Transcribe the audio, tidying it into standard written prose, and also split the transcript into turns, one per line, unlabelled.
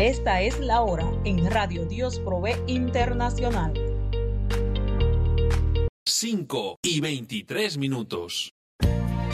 Esta es la hora en Radio Dios Provee Internacional.
5:23.